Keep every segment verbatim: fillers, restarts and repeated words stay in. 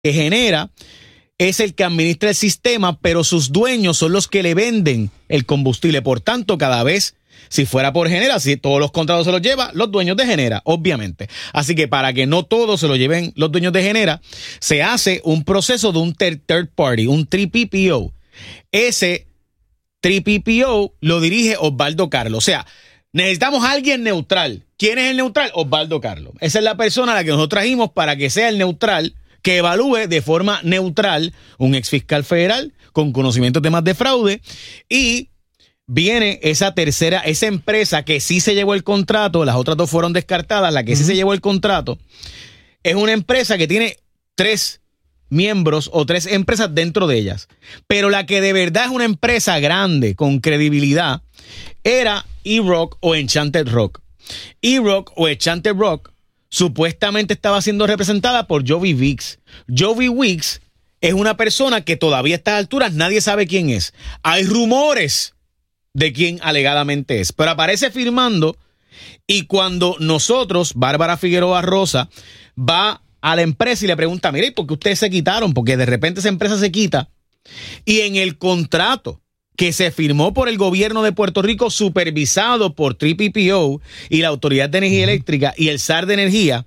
que genera es el que administra el sistema, pero sus dueños son los que le venden el combustible. Por tanto, cada vez, si fuera por Genera, si todos los contratos se los lleva los dueños de Genera, obviamente. Así que para que no todos se lo lleven los dueños de Genera, se hace un proceso de un third, third party, un tres P P O. Ese tres P P O lo dirige Osvaldo Carlos. O sea, necesitamos a alguien neutral. ¿Quién es el neutral? Osvaldo Carlos. Esa es la persona a la que nosotros trajimos para que sea el neutral, que evalúe de forma neutral un ex fiscal federal con conocimiento de temas de fraude. Y viene esa tercera, esa empresa que sí se llevó el contrato, las otras dos fueron descartadas, la que uh-huh. sí se llevó el contrato, es una empresa que tiene tres miembros o tres empresas dentro de ellas. Pero la que de verdad es una empresa grande, con credibilidad, era E-Rock o Enchanted Rock. E-Rock o Enchanted Rock supuestamente estaba siendo representada por Jovi Weeks. Jovi Weeks es una persona que todavía a estas alturas nadie sabe quién es. Hay rumores de quién alegadamente es, pero aparece firmando, y cuando nosotros, Bárbara Figueroa Rosa, va a la empresa y le pregunta, mire, ¿por qué ustedes se quitaron? Porque de repente esa empresa se quita, y en el contrato que se firmó por el gobierno de Puerto Rico, supervisado por tres P P O y la Autoridad de Energía Eléctrica y el S A R de Energía,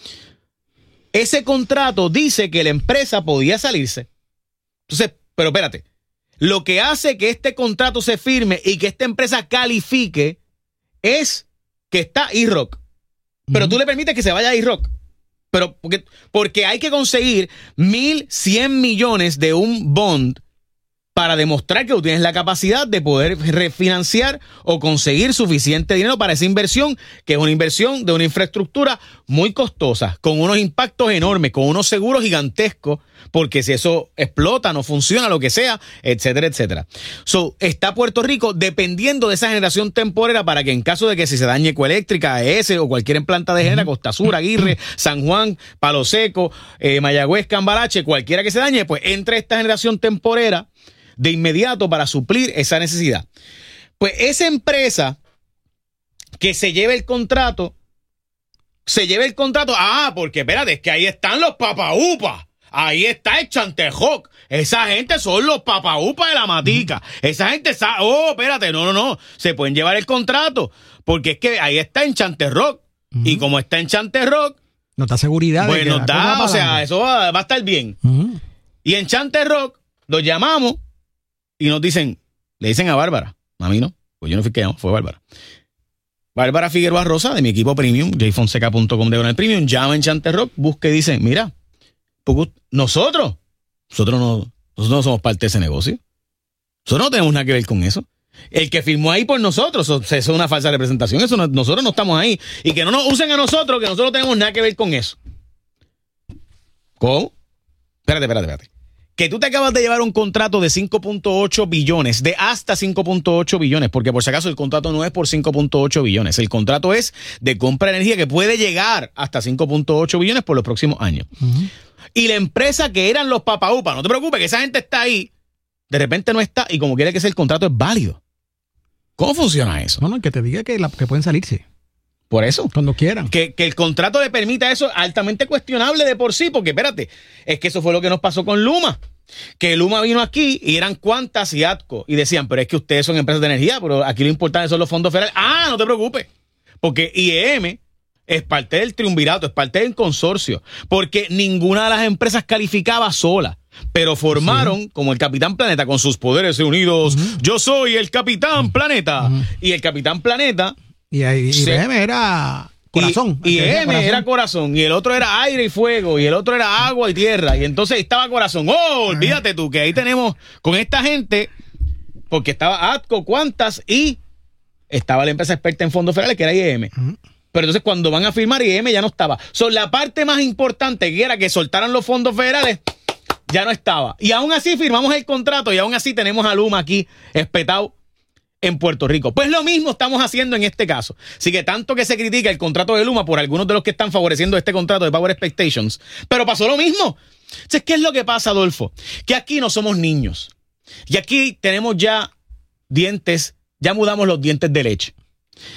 ese contrato dice que la empresa podía salirse. Entonces, pero espérate, lo que hace que este contrato se firme y que esta empresa califique es que está E-Rock. Pero uh-huh. tú le permites que se vaya a E-Rock. Pero porque, porque hay que conseguir mil cien millones de un bond para demostrar que tú tienes la capacidad de poder refinanciar o conseguir suficiente dinero para esa inversión, que es una inversión de una infraestructura muy costosa, con unos impactos enormes, con unos seguros gigantescos, porque si eso explota, no funciona, lo que sea, etcétera, etcétera. So, está Puerto Rico dependiendo de esa generación temporera para que en caso de que si se dañe Ecoeléctrica, A E S o cualquier planta de Genera, Costa Sur, Aguirre, San Juan, Palo Seco, eh, Mayagüez, Cambalache, cualquiera que se dañe, pues entre esta generación temporera de inmediato para suplir esa necesidad. Pues esa empresa que se lleve el contrato, se lleve el contrato, ah, porque espérate, es que ahí están los papaupas, ahí está el Chantejoc, esa gente son los papaupas de la matica, esa gente sabe, oh, espérate, no, no, no, se pueden llevar el contrato, porque es que ahí está en Chanterrock, uh-huh. y como está en Chanterrock, nos da seguridad. Pues nos da, o sea, eso va, va a estar bien. Uh-huh. Y en Chanterrock los llamamos y nos dicen, le dicen a Bárbara, a mí no, pues yo no fui que llamó, fue Bárbara. Bárbara Figueroa Rosa, de mi equipo premium, j fonseca punto com de el premium, llama en Chanterrock, busca y dice, mira, porque nosotros, nosotros no, nosotros no somos parte de ese negocio. Nosotros no tenemos nada que ver con eso. El que firmó ahí por nosotros, eso, eso es una falsa representación, eso no, nosotros no estamos ahí. Y que no nos usen a nosotros, que nosotros no tenemos nada que ver con eso. ¿Cómo? Espérate, espérate, espérate. Que tú te acabas de llevar un contrato de cinco punto ocho billones, de hasta cinco punto ocho billones, porque por si acaso el contrato no es por cinco punto ocho billones, el contrato es de compra de energía que puede llegar hasta cinco punto ocho billones por los próximos años. Uh-huh. Y la empresa que eran los papaupas, no te preocupes, que esa gente está ahí, de repente no está, y como quiere que sea el contrato es válido. ¿Cómo funciona eso? No, no, que te diga que, la, que pueden salirse. Por eso. Cuando quieran. Que, que el contrato le permita eso, altamente cuestionable de por sí, porque espérate, es que eso fue lo que nos pasó con Luma. Que Luma vino aquí y eran Qantas y ATCO y decían, pero es que ustedes son empresas de energía, pero aquí lo importante son los fondos federales. Ah, no te preocupes, porque I E M es parte del triunvirato, es parte del consorcio, porque ninguna de las empresas calificaba sola, pero formaron, sí, como el Capitán Planeta con sus poderes unidos. Uh-huh. Yo soy el Capitán Planeta. Uh-huh. Y el Capitán Planeta... Y I E M era corazón. Y I E M era corazón. Y el otro era aire y fuego. Y el otro era agua y tierra. Y entonces estaba corazón. ¡Oh! Olvídate tú, que ahí tenemos con esta gente, porque estaba ATCO, Qantas y estaba la empresa experta en fondos federales, que era I E M. Uh-huh. Pero entonces cuando van a firmar, I E M ya no estaba. Son la parte más importante, que era que soltaran los fondos federales, ya no estaba. Y aún así firmamos el contrato y aún así tenemos a Luma aquí espetado en Puerto Rico. Pues lo mismo estamos haciendo en este caso. Así que tanto que se critica el contrato de Luma por algunos de los que están favoreciendo este contrato de Power Expectations, pero pasó lo mismo. Entonces, ¿qué es lo que pasa, Adolfo? Que aquí no somos niños. Y aquí tenemos ya dientes, ya mudamos los dientes de leche.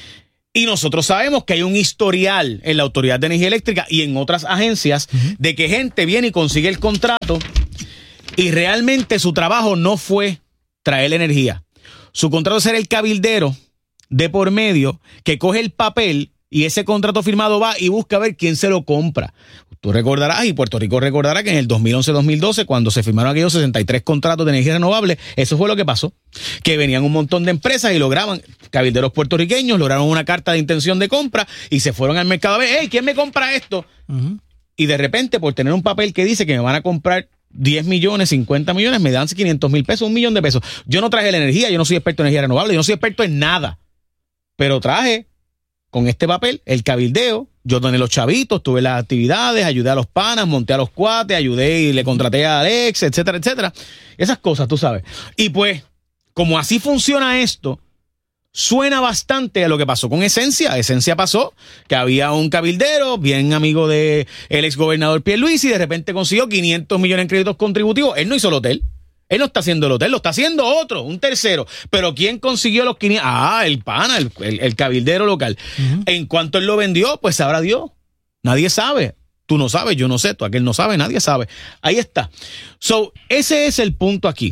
Y nosotros sabemos que hay un historial en la Autoridad de Energía Eléctrica y en otras agencias uh-huh. de que gente viene y consigue el contrato y realmente su trabajo no fue traer energía. Su contrato es ser el cabildero de por medio que coge el papel y ese contrato firmado va y busca ver quién se lo compra. Tú recordarás, y Puerto Rico recordará, que en el dos mil once dos mil doce, cuando se firmaron aquellos sesenta y tres contratos de energía renovable, eso fue lo que pasó. Que venían un montón de empresas y lograban, cabilderos puertorriqueños, lograron una carta de intención de compra y se fueron al mercado a ver, hey, ¿quién me compra esto? Uh-huh. Y de repente, por tener un papel que dice que me van a comprar diez millones, cincuenta millones, me dan quinientos mil pesos, un millón de pesos. Yo no traje la energía, yo no soy experto en energía renovable, yo no soy experto en nada. Pero traje con este papel el cabildeo, yo doné los chavitos, tuve las actividades, ayudé a los panas, monté a los cuates, ayudé y le contraté a Alex, etcétera, etcétera. Esas cosas, tú sabes. Y pues, como así funciona esto, suena bastante a lo que pasó con Esencia. Esencia pasó que había un cabildero bien amigo de el exgobernador Pierluisi y de repente consiguió quinientos millones en créditos contributivos. Él no hizo el hotel. Él no está haciendo el hotel, lo está haciendo otro, un tercero. Pero ¿quién consiguió los quinientos? Ah, el pana, el, el, el cabildero local. Uh-huh. En cuanto él lo vendió, pues sabrá Dios. Nadie sabe. Tú no sabes, yo no sé, tú aquel no sabe, nadie sabe. Ahí está. So, ese es el punto aquí.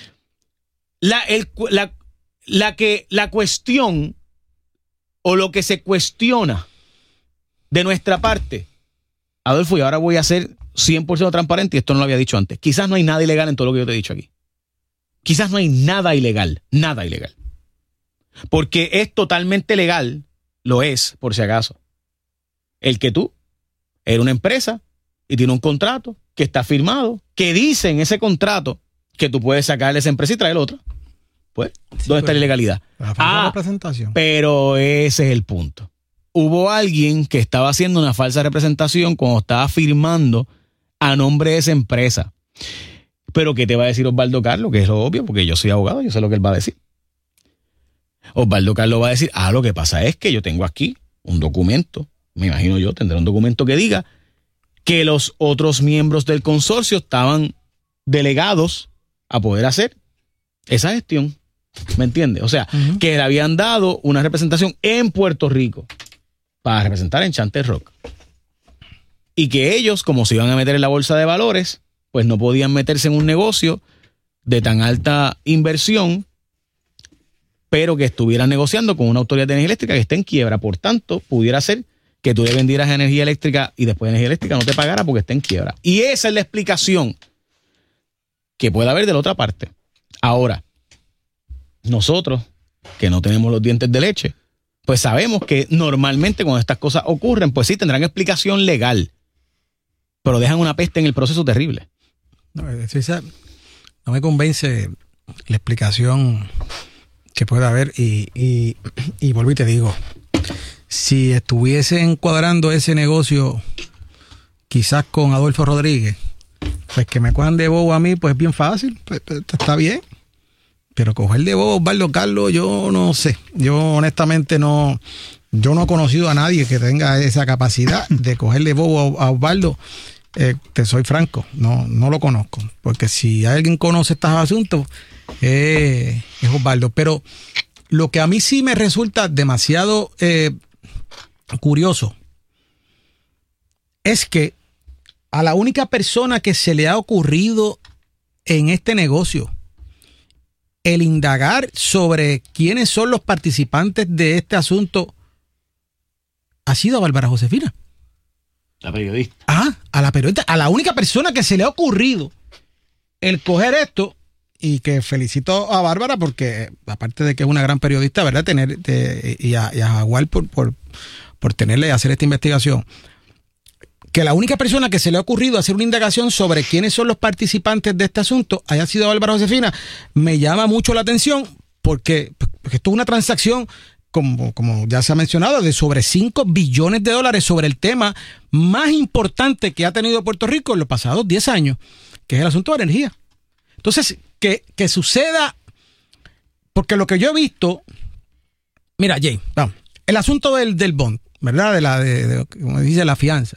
La, el, la, la, que, la cuestión o lo que se cuestiona de nuestra parte, Adolfo, y ahora voy a ser cien por ciento transparente, y esto no lo había dicho antes. Quizás no hay nada ilegal en todo lo que yo te he dicho aquí. Quizás no hay nada ilegal, nada ilegal. Porque es totalmente legal, lo es, por si acaso, el que tú eres una empresa y tiene un contrato que está firmado, que dice en ese contrato que tú puedes sacar de esa empresa y traer otra. Pues, sí, ¿dónde pues, está la ilegalidad? La ah, representación. Pero ese es el punto. Hubo alguien que estaba haciendo una falsa representación cuando estaba firmando a nombre de esa empresa. Pero ¿qué te va a decir Osvaldo Carlos? Que es lo obvio, porque yo soy abogado, yo sé lo que él va a decir. Osvaldo Carlos va a decir, ah, lo que pasa es que yo tengo aquí un documento, me imagino yo, tendré un documento que diga que los otros miembros del consorcio estaban delegados a poder hacer esa gestión. ¿Me entiendes? O sea, uh-huh. que le habían dado una representación en Puerto Rico para representar a Enchanted Rock. Y que ellos, como se iban a meter en la bolsa de valores, pues no podían meterse en un negocio de tan alta inversión, pero que estuvieran negociando con una autoridad de energía eléctrica que esté en quiebra. Por tanto, pudiera ser que tú le vendieras energía eléctrica y después energía eléctrica no te pagara porque está en quiebra. Y esa es la explicación que puede haber de la otra parte. Ahora, nosotros, que no tenemos los dientes de leche, pues sabemos que normalmente cuando estas cosas ocurren, pues sí tendrán explicación legal, pero dejan una peste en el proceso terrible. No, no me convence la explicación que puede haber y, y, y vuelvo y te digo, si estuviese encuadrando ese negocio quizás con Adolfo Rodríguez, pues que me cojan de bobo a mí, pues es bien fácil, pues, pues, está bien. Pero coger de bobo a Osvaldo Carlos, yo no sé. Yo honestamente no, yo no he conocido a nadie que tenga esa capacidad de coger de bobo a, a Osvaldo. Eh, te soy franco, no, no lo conozco. Porque si alguien conoce estos asuntos, eh, es Osvaldo. Pero lo que a mí sí me resulta demasiado eh, curioso es que a la única persona que se le ha ocurrido en este negocio el indagar sobre quiénes son los participantes de este asunto ha sido a Bárbara Josefina. La periodista. Ah, a la periodista, a la única persona que se le ha ocurrido el coger esto, y que felicito a Bárbara porque, aparte de que es una gran periodista, ¿verdad? Tener, de, y a, y a Jaguar por, por, por tenerle y hacer esta investigación. Que la única persona que se le ha ocurrido hacer una indagación sobre quiénes son los participantes de este asunto haya sido Bárbara Josefina, me llama mucho la atención porque, porque esto es una transacción, como, como ya se ha mencionado, de sobre cinco billones de dólares sobre el tema más importante que ha tenido Puerto Rico en los pasados diez años, que es el asunto de energía. Entonces, que, que suceda, porque lo que yo he visto, mira, Jay, vamos, el asunto del, del bond, ¿verdad? De la, de, de, como dice, la fianza.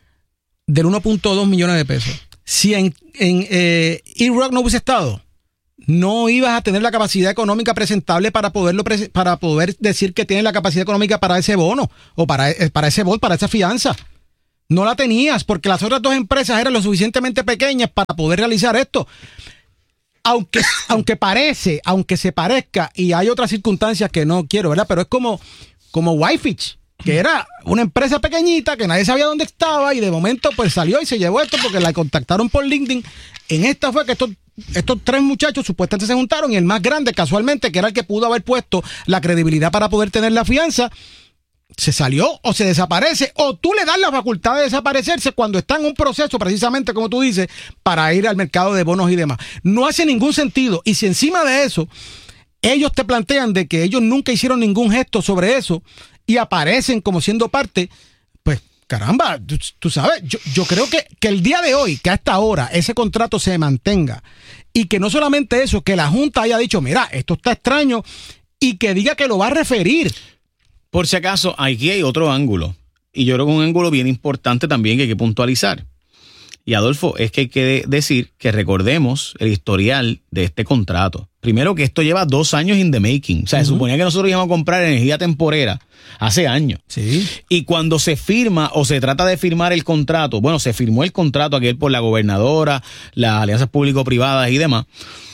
Del uno punto dos millones de pesos. Si en, en eh, E-Rock no hubiese estado, no ibas a tener la capacidad económica presentable para poderlo pre- para poder decir que tienes la capacidad económica para ese bono o para, para ese bond, para esa fianza. No la tenías porque las otras dos empresas eran lo suficientemente pequeñas para poder realizar esto. Aunque, aunque parece, aunque se parezca, y hay otras circunstancias que no quiero, ¿verdad? Pero es como, como Wi-Fi, que era una empresa pequeñita que nadie sabía dónde estaba y de momento pues salió y se llevó esto porque la contactaron por LinkedIn. En esta fue que estos, estos tres muchachos supuestamente se juntaron y el más grande casualmente, que era el que pudo haber puesto la credibilidad para poder tener la fianza, se salió o se desaparece, o tú le das la facultad de desaparecerse cuando está en un proceso, precisamente como tú dices, para ir al mercado de bonos y demás. No hace ningún sentido. Y si encima de eso ellos te plantean de que ellos nunca hicieron ningún gesto sobre eso y aparecen como siendo parte, pues caramba, tú, tú sabes, yo, yo creo que, que el día de hoy, que hasta ahora ese contrato se mantenga y que no solamente eso, que la Junta haya dicho, mira, esto está extraño, y que diga que lo va a referir. Por si acaso, aquí hay otro ángulo. Y yo creo que un ángulo bien importante también que hay que puntualizar. Y Adolfo, es que hay que de- decir que recordemos el historial de este contrato. Primero que esto lleva dos años in the making. O sea, uh-huh. Se suponía que nosotros íbamos a comprar energía temporera hace años. Sí. Y cuando se firma o se trata de firmar el contrato, bueno, se firmó el contrato aquel por la gobernadora, las alianzas público-privadas y demás,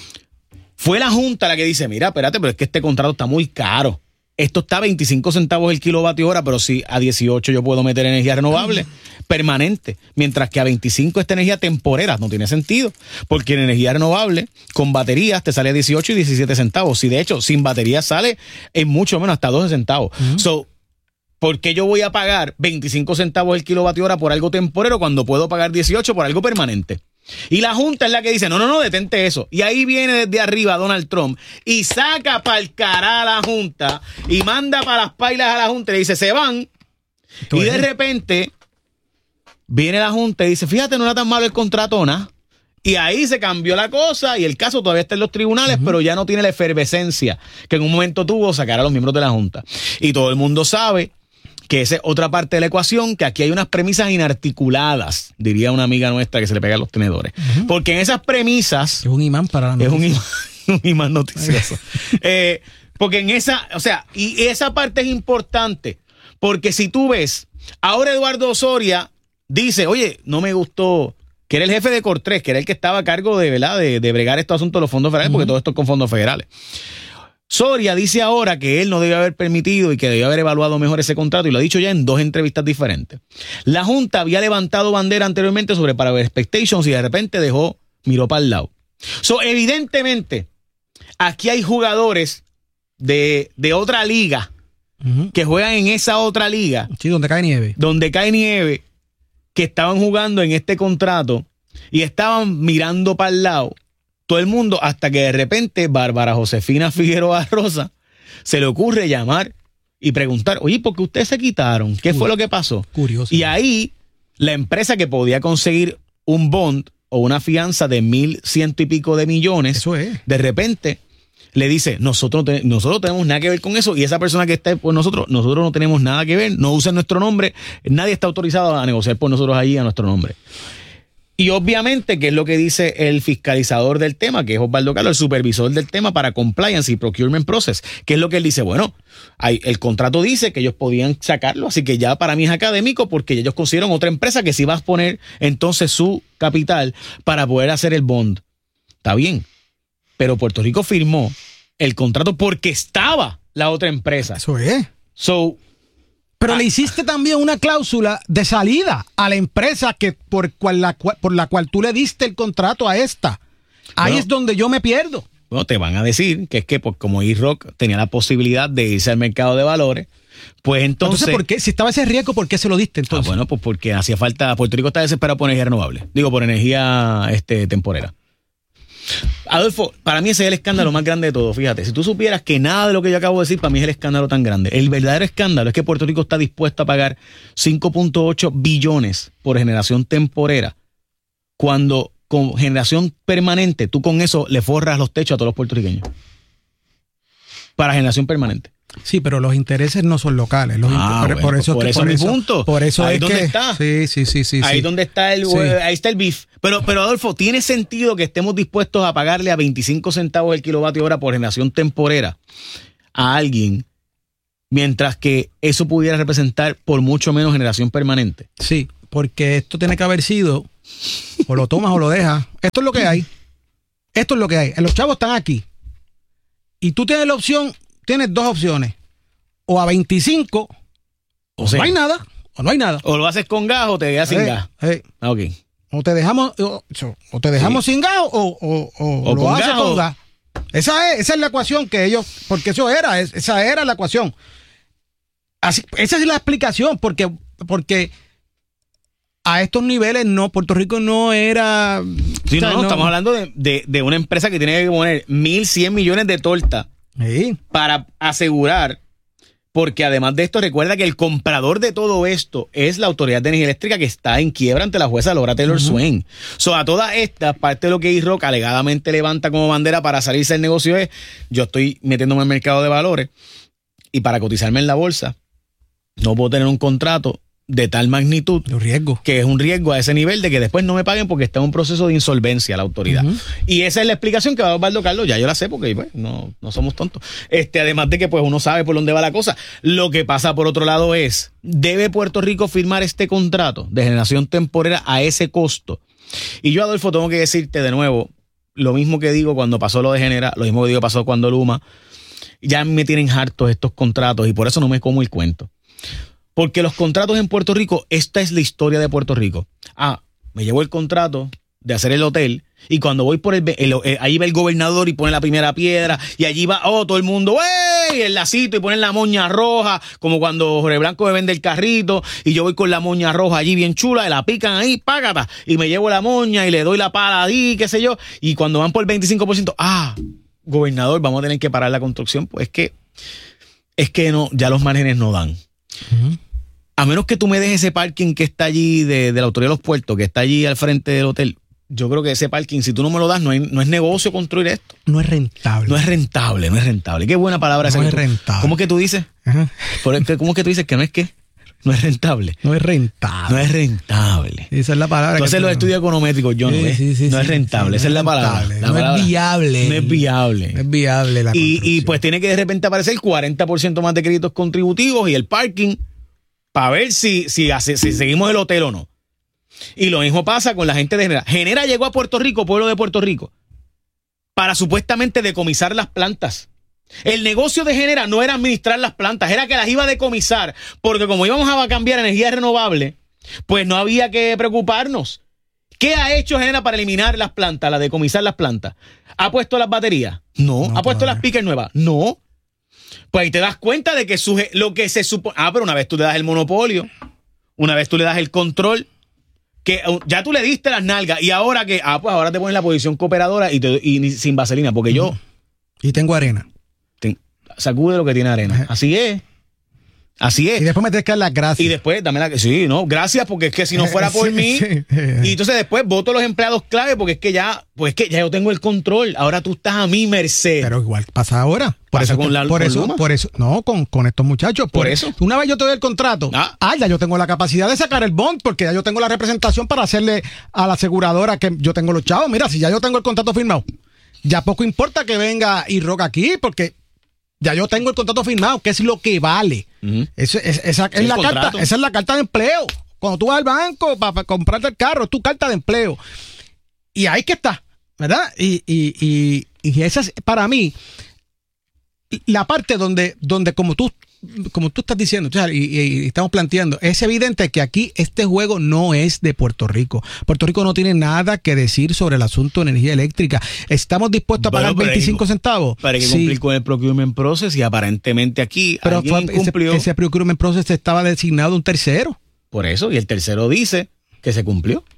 fue la Junta la que dice, mira, espérate, pero es que este contrato está muy caro. Esto está a veinticinco centavos el kilovatio hora, pero si a dieciocho yo puedo meter energía renovable permanente, mientras que a veinticinco esta energía temporera no tiene sentido, porque en energía renovable con baterías te sale a dieciocho y diecisiete centavos. Si de hecho sin baterías sale en mucho menos, hasta doce centavos. Uh-huh. So, ¿por qué yo voy a pagar veinticinco centavos el kilovatio hora por algo temporero cuando puedo pagar dieciocho por algo permanente? Y la Junta es la que dice, no, no, no, detente eso. Y ahí viene desde arriba Donald Trump y saca para el cará a la Junta y manda para las pailas a la Junta y le dice, se van. Y de repente viene la Junta y dice, fíjate, no era tan malo el contrato, ¿no? Y ahí se cambió la cosa y el caso todavía está en los tribunales, uh-huh. Pero ya no tiene la efervescencia que en un momento tuvo sacar a los miembros de la Junta. Y todo el mundo sabe que esa es otra parte de la ecuación, que aquí hay unas premisas inarticuladas, diría una amiga nuestra que se le pega a los tenedores. Uh-huh. Porque en esas premisas... Es un imán para la noticia. Es un imán, un imán noticioso. eh, porque en esa, o sea, y esa parte es importante, porque si tú ves, ahora Eduardo Osoria dice, oye, no me gustó, que era el jefe de Cortés, que era el que estaba a cargo de, ¿verdad? de, de bregar estos asuntos de los fondos federales, uh-huh. Porque todo esto es con fondos federales. Soria dice ahora que él no debe haber permitido y que debe haber evaluado mejor ese contrato, y lo ha dicho ya en dos entrevistas diferentes. La Junta había levantado bandera anteriormente sobre Power Expectations y de repente dejó, miró para el lado. So, evidentemente, aquí hay jugadores de, de otra liga, uh-huh. Que juegan en esa otra liga. Sí, donde cae nieve. Donde cae nieve, que estaban jugando en este contrato y estaban mirando para el lado. Todo el mundo, hasta que de repente Bárbara Josefina Figueroa Rosa se le ocurre llamar y preguntar, oye, ¿por qué ustedes se quitaron? ¿Qué Curioso. fue lo que pasó? Curioso. Y ahí la empresa que podía conseguir un bond o una fianza de mil ciento y pico de millones, eso es. De repente le dice, nosotros, te, nosotros tenemos nada que ver con eso, y esa persona que está por nosotros, nosotros no tenemos nada que ver, no usa nuestro nombre, nadie está autorizado a negociar por nosotros allí a nuestro nombre. Y obviamente, que es lo que dice el fiscalizador del tema, que es Osvaldo Carlos, el supervisor del tema para compliance y procurement process, que es lo que él dice, bueno, hay, el contrato dice que ellos podían sacarlo, así que ya para mí es académico, porque ellos consiguieron otra empresa que sí va a poner entonces su capital para poder hacer el bond. Está bien, pero Puerto Rico firmó el contrato porque estaba la otra empresa. Eso es. So, Pero ah, le hiciste también una cláusula de salida a la empresa que por, cual la, por la cual tú le diste el contrato a esta. Ahí bueno, es donde yo me pierdo. Bueno, te van a decir que es que pues, como E-Rock tenía la posibilidad de irse al mercado de valores, pues entonces... Entonces, ¿por qué? Si estaba ese riesgo, ¿por qué se lo diste entonces? Ah, bueno, pues porque hacía falta... Puerto Rico está desesperado por energía renovable. Digo, por energía este, temporera. Adolfo, para mí ese es el escándalo más grande de todo, fíjate. Si tú supieras que nada de lo que yo acabo de decir, para mí es el escándalo tan grande. El verdadero escándalo es que Puerto Rico está dispuesto a pagar cinco punto ocho billones por generación temporera, cuando con generación permanente, tú con eso le forras los techos a todos los puertorriqueños. Para generación permanente. Sí, pero los intereses no son locales. Los ah, inter- bueno, por eso, por que, eso por mi eso, punto. Por eso ahí es donde que, está. Sí, sí, sí, sí. Ahí sí. donde está el, sí. ahí está el beef. Pero, pero Adolfo, ¿tiene sentido que estemos dispuestos a pagarle a veinticinco centavos el kilovatio hora por generación temporera a alguien, mientras que eso pudiera representar por mucho menos generación permanente? Sí, porque esto tiene que haber sido, o lo tomas o lo dejas. Esto es lo que hay. Esto es lo que hay. Los chavos están aquí. Y tú tienes la opción, tienes dos opciones. O a veinticinco, o, o sea, no hay nada, o no hay nada. O lo haces con gas o te quedas sin hey, gas. Hey. Ah, ok. O te dejamos, o, o te dejamos sí. sin gas o, o, o, o lo haces gas, con o... gas. Esa es, esa es la ecuación que ellos, porque eso era, esa era la ecuación. Así, esa es la explicación, porque, porque a estos niveles no, Puerto Rico no era... Sí, o sea, no, no, no, estamos hablando de, de, de una empresa que tiene que poner mil cien millones de torta sí. para asegurar, porque además de esto, recuerda que el comprador de todo esto es la Autoridad de Energía Eléctrica, que está en quiebra ante la jueza Laura Taylor uh-huh. Swain. So, a todas estas, parte de lo que I-Rock alegadamente levanta como bandera para salirse del negocio es, yo estoy metiéndome en el mercado de valores y para cotizarme en la bolsa, no puedo tener un contrato de tal magnitud, de riesgo, que es un riesgo a ese nivel de que después no me paguen porque está en un proceso de insolvencia la autoridad. Uh-huh. Y esa es la explicación que va a dar Osvaldo Carlos, ya yo la sé porque pues, no, no somos tontos. Este, además de que pues uno sabe por dónde va la cosa. Lo que pasa por otro lado es, ¿debe Puerto Rico firmar este contrato de generación temporera a ese costo? Y yo, Adolfo, tengo que decirte de nuevo, lo mismo que digo cuando pasó lo de Genera, lo mismo que digo pasó cuando Luma, ya me tienen hartos estos contratos y por eso no me como el cuento. Porque los contratos en Puerto Rico, esta es la historia de Puerto Rico. Ah, me llevo el contrato de hacer el hotel y cuando voy por el, el, el ahí va el gobernador y pone la primera piedra y allí va, oh, todo el mundo, ¡ey! El lacito y ponen la moña roja, como cuando Jorge Blanco me vende el carrito y yo voy con la moña roja allí bien chula y la pican ahí, págata, y me llevo la moña y le doy la pala ahí, qué sé yo, y cuando van por el veinticinco por ciento, ah, gobernador, vamos a tener que parar la construcción, pues es que, es que no, ya los márgenes no dan. Uh-huh. A menos que tú me dejes ese parking que está allí de, de la Autoridad de los Puertos, que está allí al frente del hotel, yo creo que ese parking, si tú no me lo das, no, hay, no es negocio construir esto. No es rentable. No es rentable, no es rentable. Qué buena palabra esa. No es tú, rentable. ¿Cómo es que tú dices? Uh-huh. ¿Cómo es que tú dices que no es qué? No es rentable. No es rentable. No es rentable. Esa es la palabra. Entonces los estudios econométricos, yo no, sí, ¿ves? Sí, sí, no sí, es rentable. sí, Esa no es la palabra. La no palabra. es viable. No es viable. No es viable la y, y pues tiene que de repente aparecer cuarenta por ciento más de créditos contributivos y el parking para ver si, si, si, si seguimos el hotel o no. Y lo mismo pasa con la gente de Genera. Genera llegó a Puerto Rico, pueblo de Puerto Rico, para supuestamente decomisar las plantas. El negocio de Genera no era administrar las plantas, era que las iba a decomisar, porque como íbamos a cambiar a energía renovable, pues no había que preocuparnos. ¿Qué ha hecho Genera para eliminar las plantas, la decomisar las plantas? ¿Ha puesto las baterías? No. no ¿Ha puesto las pickers nuevas? No. Pues ahí te das cuenta de que su, lo que se supone... Ah, pero una vez tú le das el monopolio, una vez tú le das el control, que ya tú le diste las nalgas y ahora que... Ah, pues ahora te pones la posición cooperadora y, te, y sin vaselina, porque yo... Y tengo arena. Te, sacude lo que tiene arena. Así es. Así es. Y después me tienes que dar las gracias. Y después, dame la... Sí, no, gracias, porque es que si no fuera por sí, mí... Sí. Y entonces después voto a los empleados clave, porque es que ya... Pues es que ya yo tengo el control. Ahora tú estás a mi merced. Pero igual pasa ahora. Por pasa eso, con la, por, con eso Luma. por eso, no, con, con estos muchachos. Por, por eso. Una vez yo te doy el contrato, ah. ah, ya yo tengo la capacidad de sacar el bond, porque ya yo tengo la representación para hacerle a la aseguradora que yo tengo los chavos. Mira, si ya yo tengo el contrato firmado, ya poco importa que venga I-Rock aquí, porque ya yo tengo el contrato firmado, que es lo que vale. Uh-huh. Eso, es, esa, es la carta, esa es la carta de empleo. Cuando tú vas al banco para, para comprarte el carro, es tu carta de empleo. Y ahí que está, ¿verdad? Y, y, y, y esa es, para mí, la parte donde, donde como tú, como tú estás diciendo, o sea, y, y estamos planteando, es evidente que aquí este juego no es de Puerto Rico. Puerto Rico no tiene nada que decir sobre el asunto de energía eléctrica. ¿Estamos dispuestos a pagar bueno, veinticinco centavos? Para que sí. cumplir con el procurement process y aparentemente aquí pero alguien fue, cumplió. Ese, ese procurement process estaba designado un tercero. Por eso, y el tercero dice que se cumplió.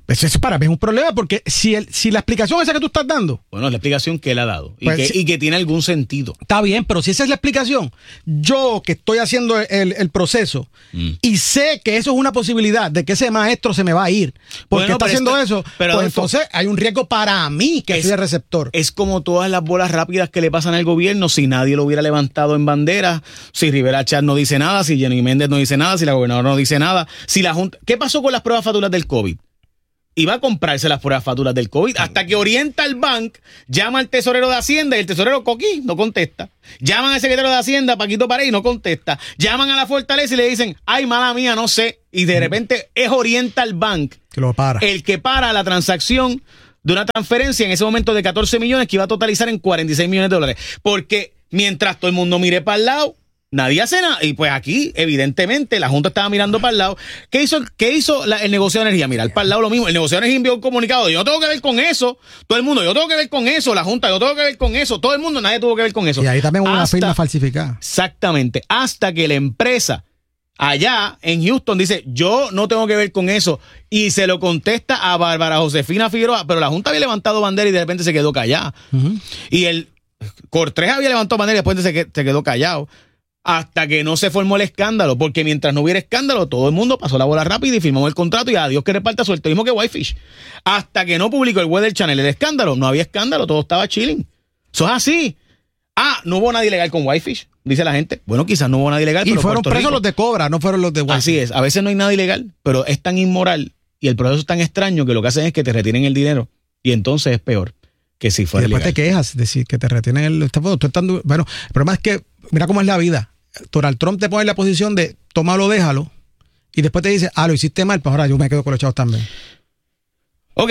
Pues eso para mí es un problema, porque si, el, si la explicación esa que tú estás dando... Bueno, la explicación que él ha dado y, Pues, que, sí. y que tiene algún sentido. Está bien, pero si esa es la explicación, yo que estoy haciendo el, el proceso Mm. y sé que eso es una posibilidad de que ese maestro se me va a ir porque Bueno, está pero haciendo esto- eso, pero, pues Adolfo, entonces hay un riesgo para mí que es- soy el receptor. Es como todas las bolas rápidas que le pasan al gobierno. Si nadie lo hubiera levantado en bandera, si Rivera Chat no dice nada, si Jenny Méndez no dice nada, si la gobernadora no dice nada, si la Junta... ¿Qué pasó con las pruebas fatulas del COVID? Iba a comprarse las pruebas fatulas del COVID hasta que orienta el bank, llama al tesorero de Hacienda y el tesorero Coquí no contesta. Llaman al secretario de Hacienda, Paquito Pared, y no contesta. Llaman a la Fortaleza y le dicen, ay, mala mía, no sé. Y de repente es orienta el bank Que lo para. el que para la transacción de una transferencia en ese momento de catorce millones que iba a totalizar en cuarenta y seis millones de dólares. Porque mientras todo el mundo mire para el lado, nadie hace nada. Y pues aquí, evidentemente, la Junta estaba mirando para el lado. ¿Qué hizo, qué hizo la- el negocio de energía? Mirar para el lado lo mismo. El negocio de energía envió un comunicado. Yo no tengo que ver con eso. Todo el mundo, yo tengo que ver con eso. La Junta, yo tengo que ver con eso. Todo el mundo, nadie tuvo que ver con eso. Y ahí también hubo una Hasta- firma falsificada. Exactamente. Hasta que la empresa allá en Houston dice, yo no tengo que ver con eso. Y se lo contesta a Bárbara Josefina Figueroa. Pero la Junta había levantado bandera y de repente se quedó callada. Uh-huh. Y el Cortés había levantado bandera y después se, que- se quedó callado. Hasta que no se formó el escándalo. Porque mientras no hubiera escándalo, todo el mundo pasó la bola rápida y firmó el contrato y adiós que reparta suelto. Mismo que Whitefish. Hasta que no publicó el Weather Channel el escándalo, no había escándalo, todo estaba chilling. Eso es así. Ah, no hubo nadie ilegal con Whitefish, dice la gente. Bueno, quizás no hubo nadie ilegal, Y pero fueron Puerto presos Rico- los de Cobra, no fueron los de White. Así es, a veces no hay nada ilegal, pero es tan inmoral y el proceso es tan extraño que lo que hacen es que te retienen el dinero y entonces es peor que si Y fuera después ilegal. te quejas, decir que te retienen el... está- bueno, tú estás- bueno, el problema es que, mira cómo es la vida. Donald Trump te pone en la posición de tómalo, déjalo, y después te dice, ah, lo hiciste mal, pues ahora yo me quedo con los chavos también. Ok,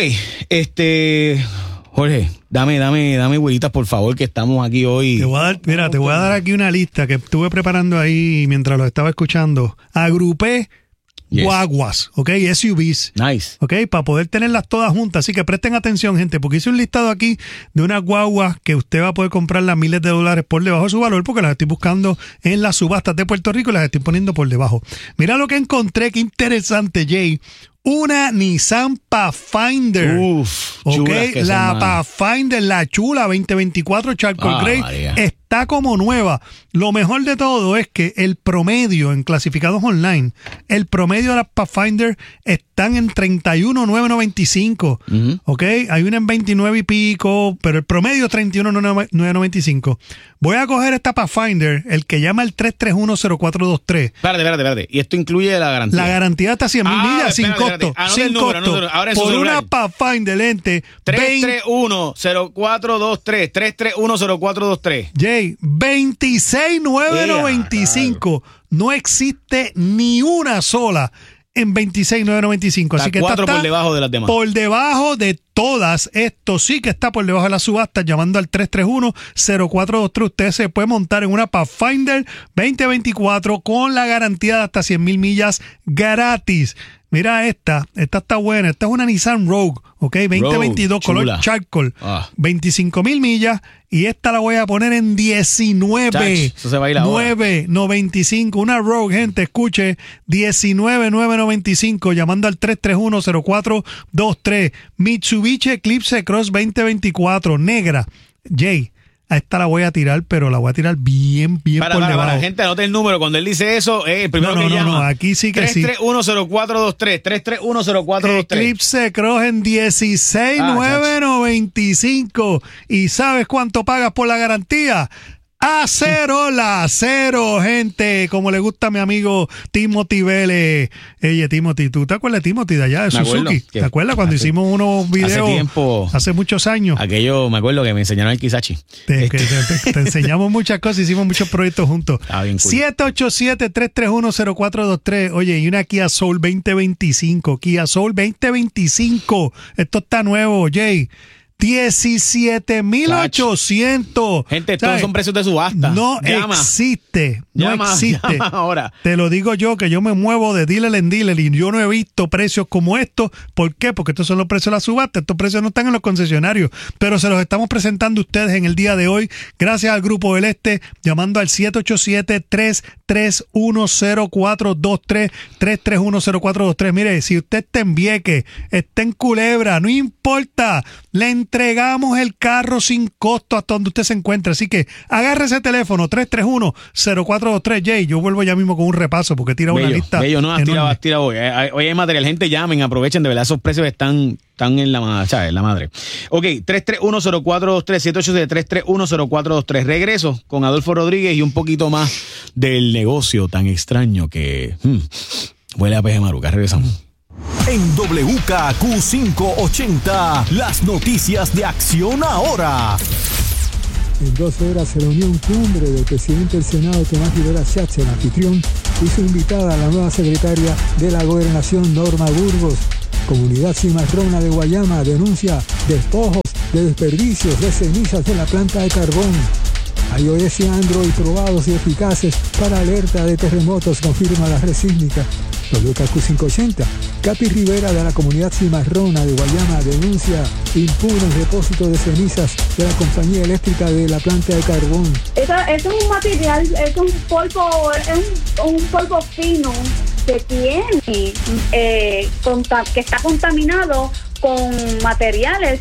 este... Jorge, dame, dame, dame huelitas, por favor, que estamos aquí hoy. Te voy a dar, mira, te voy a dar aquí una lista que estuve preparando ahí mientras lo estaba escuchando. Agrupé Yes. guaguas, ¿ok? S U Vs. Nice. ¿Ok? Para poder tenerlas todas juntas. Así que presten atención, gente, porque hice un listado aquí de unas guaguas que usted va a poder comprarlas miles de dólares por debajo de su valor, porque las estoy buscando en las subastas de Puerto Rico y las estoy poniendo por debajo. Mira lo que encontré, qué interesante, Jay. Una Nissan Pathfinder. Uf, Ok, chulas que son, la mano. Pathfinder, la chula veinte veinticuatro Charcoal Ah, Grey, María. está como nueva. Lo mejor de todo es que el promedio en clasificados online, el promedio de las Pathfinder están en treinta y uno mil novecientos noventa y cinco. Ujú. Ok, hay una en veintinueve y pico, pero el promedio es treinta y uno mil novecientos noventa y cinco. Voy a coger esta Pathfinder, el que llama el tres tres uno cero cuatro dos tres. Espérate, espérate, espérate. Y esto incluye la garantía. La garantía está cien mil Ah, millas sin espérate, costo. espérate. Anote Sin el número, costo. anote el- ahora en su Por celular. una Pathfinder lente. tres tres uno cero cuatro dos tres. tres tres uno cero cuatro dos tres. Jay, veintiséis mil novecientos noventa y cinco. No existe ni una sola en veintiséis mil novecientos noventa y cinco. Está Así que esta cuatro por está debajo de las demás. Por debajo de todas. Esto sí que está por debajo de las subastas. Llamando al tres tres uno cero cuatro dos tres. Usted se puede montar en una Pathfinder veinte veinticuatro con la garantía de hasta cien mil millas gratis. Mira esta, esta está buena. Esta es una Nissan Rogue, ¿ok? veinte veintidós, Rogue, color chula. charcoal. Ah. veinticinco mil millas. Y esta la voy a poner en diecinueve. Chach, eso se va a ir ahora. nueve noventa y cinco. Una Rogue, gente, escuche. diecinueve mil novecientos noventa y cinco. Llamando al tres tres uno cero cuatro dos tres. Mitsubishi Eclipse Cross veinte veinticuatro. Negra. Jay, a esta la voy a tirar, pero la voy a tirar bien, bien Para, por para, debajo. para, gente, anote el número. Cuando él dice eso, eh, el primero No, no, que no, llama. no, aquí sí que sí. tres tres uno cero cuatro dos tres. tres tres uno cero cuatro dos tres. Eclipse Cross en dieciséis mil novecientos noventa y cinco. ¿Y sabes cuánto pagas por la garantía? A cero la cero, gente. Como le gusta a mi amigo Timothy Vélez. Oye, Timothy, ¿tú te acuerdas de Timothy de allá de Me acuerdo, Suzuki? que ¿Te acuerdas cuando hace- hicimos unos videos? hace tiempo. Hace muchos años. Aquello, me acuerdo que me enseñaron el Kisachi. Te, que te- te- te enseñamos muchas cosas, hicimos muchos proyectos juntos. Ah, bien cool. siete ocho siete, tres tres uno, cero cuatro dos tres. Oye, y una Kia Soul veinte veinticinco. Kia Soul veinte veinticinco. Esto está nuevo, Jay. diecisiete mil ochocientos. Gente, estos son precios de subasta. No llama. existe. No Llama, existe. llama ahora. Te lo digo yo, que yo me muevo de dealer en dealer y yo no he visto precios como estos. ¿Por qué? Porque estos son los precios de la subasta. Estos precios no están en los concesionarios, pero se los estamos presentando a ustedes en el día de hoy, gracias al Grupo del Este, llamando al siete ocho siete, tres tres uno, cero cuatro dos tres, tres tres uno, cero cuatro dos tres. Mire, si usted está en Vieques, está en Culebra, no importa, le entregamos el carro sin costo hasta donde usted se encuentre. Así que agarre ese teléfono, tres tres uno, cero cuatro dos tres. Jay, yo vuelvo ya mismo con un repaso porque tira bello, una lista. Bello, no, has tirado, has tirado hoy. Hoy hay material, gente, llamen, aprovechen, de verdad, esos precios están, están en la madre, ¿sabes? La madre. Ok, tres tres uno, cero cuatro dos tres, siete ocho siete, tres tres uno, cero cuatro dos tres. Regreso con Adolfo Rodríguez y un poquito más del negocio tan extraño que hmm, huele a peje maruca. Regresamos. En W K Q quinientos ochenta, las noticias de Acción Ahora. En dos horas, la reunión cumbre del presidente del Senado, Tomás Rivera Schatz, el anfitrión, hizo invitada a la nueva secretaria de la Gobernación, Norma Burgos. Comunidad Cimarrona de Guayama denuncia despojos de desperdicios de cenizas de la planta de carbón. iOS y Android probados y eficaces para alerta de terremotos, confirma la red sísmica. W K Q quinientos ochenta. Capi Rivera, de la comunidad Cimarrona de Guayama, denuncia impunes depósitos de cenizas de la compañía eléctrica de la planta de carbón. Eso, eso es un material, es un polvo, es un, un polvo fino que tiene, eh, conta, que está contaminado con materiales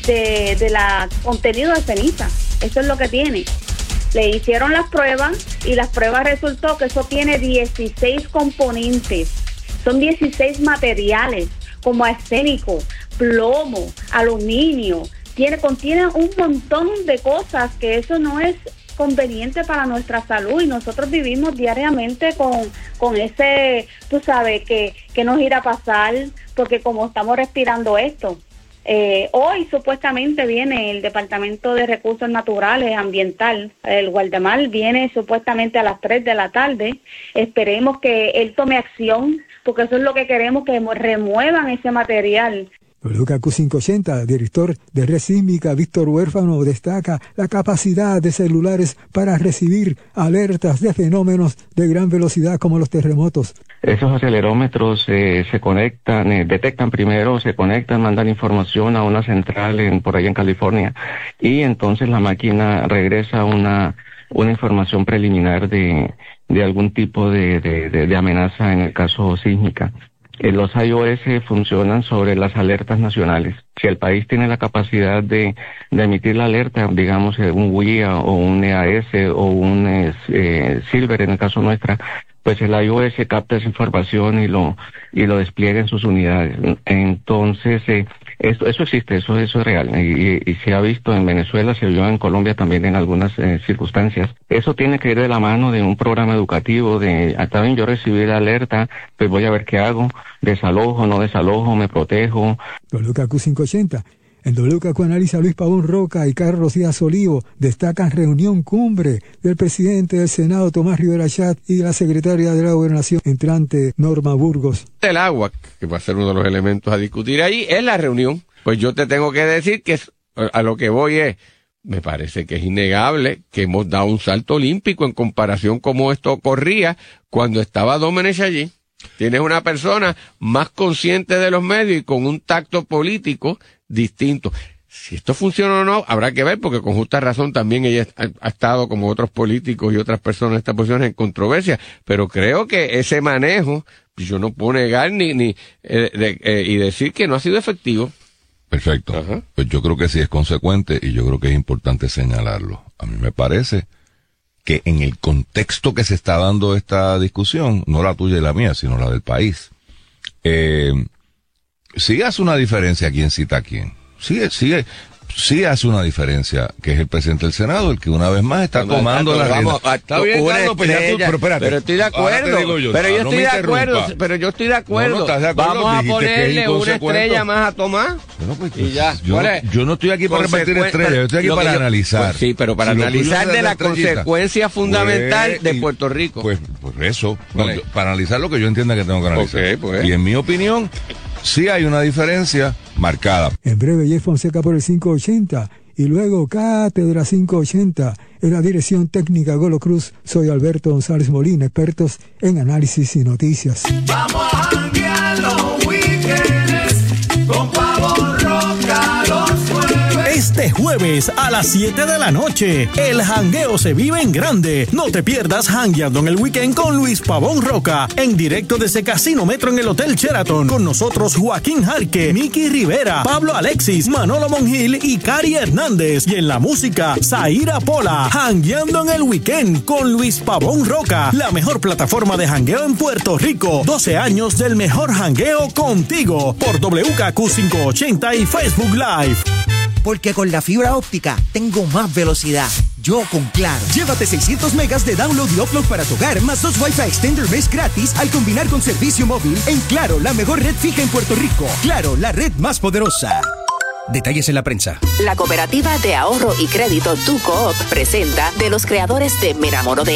de, de la contenido de ceniza. Eso es lo que tiene. Le hicieron las pruebas y las pruebas resultó que eso tiene dieciséis componentes. Son dieciséis materiales como arsénico, plomo, aluminio. Tiene, contiene un montón de cosas que eso no es conveniente para nuestra salud y nosotros vivimos diariamente con, con ese, tú sabes, que, que nos irá a pasar porque como estamos respirando esto. Eh, hoy supuestamente viene el Departamento de Recursos Naturales Ambiental, el Guardemar, viene supuestamente a las tres de la tarde. Esperemos que él tome acción, porque eso es lo que queremos, que remuevan ese material. W K Q quinientos ochenta, director de Red Sísmica, Víctor Huérfano, destaca la capacidad de celulares para recibir alertas de fenómenos de gran velocidad como los terremotos. Esos acelerómetros eh, se conectan, eh, detectan primero, se conectan, mandan información a una central en, por ahí en California y entonces la máquina regresa una una información preliminar de, de algún tipo de, de, de, de amenaza en el caso sísmica. Eh, los iOS funcionan sobre las alertas nacionales. Si el país tiene la capacidad de, de emitir la alerta, digamos eh, un W I A o un E A S o un eh, eh, Silver en el caso nuestra, pues el iOS capta esa información y lo y lo despliega en sus unidades. Entonces, eh, esto, eso existe, eso, eso es real. Y, y, y se ha visto en Venezuela, se vio en Colombia también en algunas eh, circunstancias. Eso tiene que ir de la mano de un programa educativo, de, hasta bien yo recibí la alerta, pues voy a ver qué hago, desalojo, no desalojo, me protejo. W K Q quinientos ochenta. En W K Q Analiza, Luis Pavón Roca y Carlos Díaz Olivo destacan reunión cumbre del presidente del Senado, Tomás Rivera Schatz, y de la secretaria de la Gobernación entrante, Norma Burgos. El agua, que va a ser uno de los elementos a discutir ahí, es la reunión. Pues yo te tengo que decir que a lo que voy es, me parece que es innegable que hemos dado un salto olímpico en comparación como esto ocurría cuando estaba Domenech allí. Tienes una persona más consciente de los medios y con un tacto político distinto. Si esto funciona o no, habrá que ver, porque con justa razón también ella ha, ha estado, como otros políticos y otras personas en estas posiciones, en controversia. Pero creo que ese manejo, yo no puedo negar ni, ni eh, de, eh, y decir que no ha sido efectivo. Perfecto. Ajá. Pues yo creo que sí es consecuente y yo creo que es importante señalarlo. A mí me parece que en el contexto que se está dando esta discusión, no la tuya y la mía, sino la del país, eh, sí hace una diferencia quién cita a quién. Sí, sí, sí hace una diferencia, que es el presidente del Senado, el que una vez más está Bueno, tomando Carlos, la rienda. vamos, a- Está bien, una Carlos, pues ya tú, estrella, pero espérate. pero estoy de Ahora te acuerdo, digo yo, pero ah, yo no estoy me de acuerdo, interrumpa. pero yo estoy de acuerdo. No, no estás de acuerdo, Vamos a dijiste que es ponerle una inconsecuente. estrella más a Tomás. Bueno, pues, Y ya. yo, ¿Cuál es? yo no estoy aquí para repartir Consecu- estrellas, yo estoy aquí lo que para yo- analizar. Pues sí, pero para Si lo tuyo analizar es de la estrellita, consecuencia fundamental pues, de y- Puerto Rico. Pues, pues eso, ¿Cuál no, es? yo- para analizar lo que yo entienda que tengo que analizar. Ok, pues. Y en mi opinión, sí hay una diferencia marcada. En breve, Jeff Fonseca por el quinientos ochenta. Y luego Cátedra quinientos ochenta. En la dirección técnica Golo Cruz, soy Alberto González Molina, expertos en análisis y noticias. Vamos a janguear los weekends con Pavón Roca los jueves. Este jueves a las siete de la noche, el jangueo se vive en grande. No te pierdas Jangueando en el Weekend con Luis Pavón Roca, en directo desde Casino Metro en el Hotel Sheraton. Con nosotros Joaquín Jarque, Miki Rivera, Pablo Alexis, Manolo Monjil y Cari Hernández. Y en la música, Zaira Pola. Jangueando en el Weekend con Luis Pavón Roca, la mejor plataforma de jangueo en Puerto Rico. doce años del mejor jangueo contigo por W K Q quinientos ochenta y Facebook Live. Porque con la fibra óptica tengo más velocidad. Yo con Claro. Llévate seiscientos megas de download y upload para tu hogar, más dos Wi-Fi Extender Mesh gratis al combinar con servicio móvil en Claro, la mejor red fija en Puerto Rico. Claro, la red más poderosa. Detalles en la prensa. La Cooperativa de Ahorro y Crédito Tu Coop presenta de los creadores de Me Enamoro de